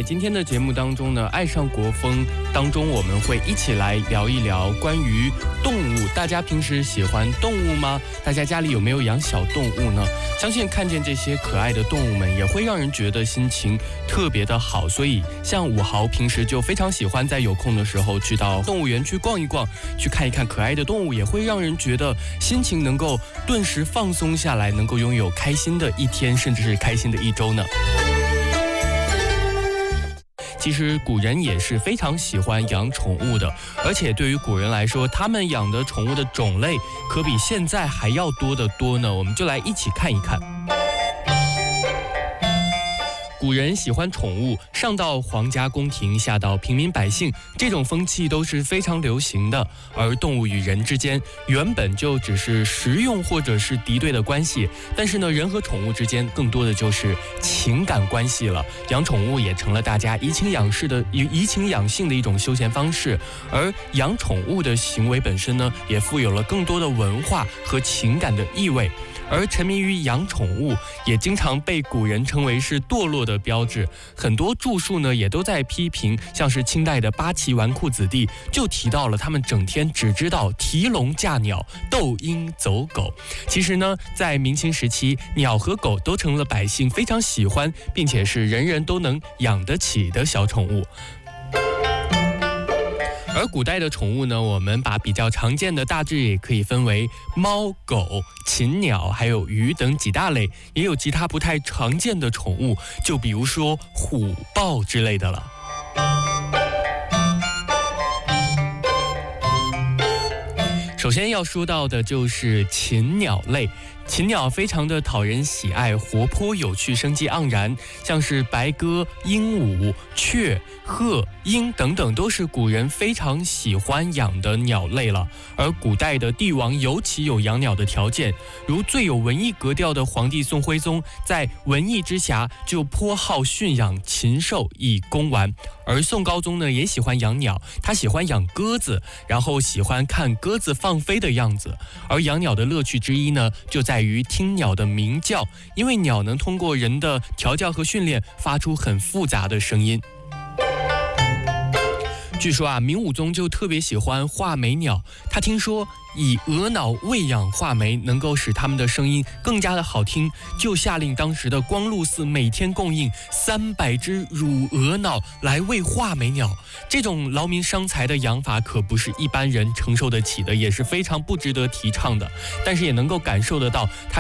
在今天的节目当中呢，爱上国风当中，我们会一起来聊一聊关于动物。大家平时喜欢动物吗？大家家里有没有养小动物呢？相信看见这些可爱的动物们，也会让人觉得心情特别的好。所以像武豪平时就非常喜欢在有空的时候去到动物园去逛一逛，去看一看可爱的动物，也会让人觉得心情能够顿时放松下来，能够拥有开心的一天，甚至是开心的一周呢。其实古人也是非常喜欢养宠物的，而且对于古人来说，他们养的宠物的种类可比现在还要多得多呢。我们就来一起看一看。古人喜欢宠物，上到皇家宫廷，下到平民百姓，这种风气都是非常流行的。而动物与人之间原本就只是食用或者是敌对的关系，但是呢，人和宠物之间更多的就是情感关系了。养宠物也成了大家怡情养性的一种休闲方式，而养宠物的行为本身呢，也富有了更多的文化和情感的意味。而沉迷于养宠物也经常被古人称为是堕落的标志，很多著述呢也都在批评，像是清代的八旗纨绔子弟就提到了他们整天只知道提笼架鸟、斗鹰走狗。其实呢，在明清时期，鸟和狗都成了百姓非常喜欢并且是人人都能养得起的小宠物。而古代的宠物呢，我们把比较常见的大致也可以分为猫、狗、禽鸟还有鱼等几大类，也有其他不太常见的宠物，就比如说虎豹之类的了。首先要说到的就是禽鸟类。禽鸟非常的讨人喜爱，活泼有趣，生机盎然，像是白鸽、鹦鹉、雀、鹤、鹰等等，都是古人非常喜欢养的鸟类了。而古代的帝王尤其有养鸟的条件，如最有文艺格调的皇帝宋徽宗，在文艺之暇就颇好驯养禽兽以供玩。而宋高宗呢，也喜欢养鸟，他喜欢养鸽子，然后喜欢看鸽子放飞的样子。而养鸟的乐趣之一呢，就在于听鸟的鸣叫，因为鸟能通过人的调教和训练，发出很复杂的声音。据说明武宗就特别喜欢画眉鸟，他听说以鹅脑喂养画眉能够使它们的声音更加的好听，就下令当时的光禄寺每天供应300只乳鹅脑来喂画眉鸟。这种劳民伤财的养法可不是一般人承受得起的，也是非常不值得提倡的。但是也能够感受得到它